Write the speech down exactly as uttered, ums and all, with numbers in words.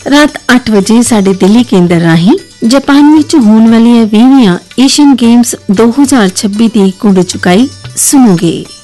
रात आठ बजे साडे दिल्ली केंद्र राही जापान विच होने वाली बीसवीं एशियन गेम्स दो हज़ार छब्बीस की कुंड चुकाई सुनोगे।